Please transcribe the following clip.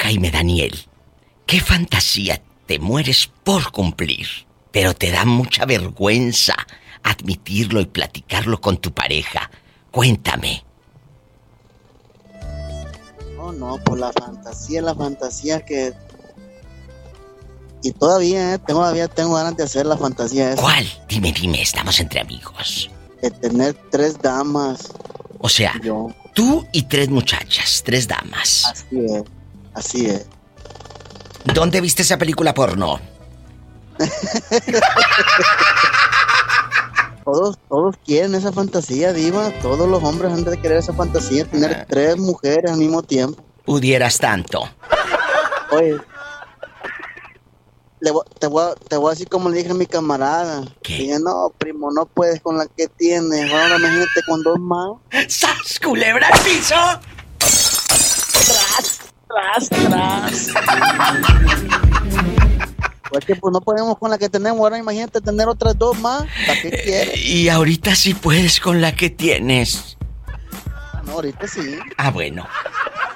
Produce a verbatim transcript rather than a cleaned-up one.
Jaime Daniel, ¿qué fantasía te mueres por cumplir, pero te da mucha vergüenza admitirlo y platicarlo con tu pareja? Cuéntame. No, no, por la fantasía, la fantasía que... Y todavía, eh, todavía tengo ganas de hacer la fantasía esa. ¿Cuál? Dime, dime, estamos entre amigos. De tener tres damas. O sea, yo. Tú y tres muchachas, tres damas. Así es, así es. ¿Dónde viste esa película porno? Todos, todos quieren esa fantasía, diva. Todos los hombres han de querer esa fantasía, tener ah. tres mujeres al mismo tiempo. Pudieras tanto. Oye, le, te, voy a, te voy a decir como le dije a mi camarada. ¿Qué? Dije, no, primo, no puedes con la que tienes. Ahora imagínate con dos más. ¡Sas, culebra al piso! ¡Tras, tras, tras! Pues que pues no podemos con la que tenemos, ahora imagínate tener otras dos más. ¿Para qué quieres? Eh, y ahorita sí puedes con la que tienes. No, ahorita sí. Ah, bueno.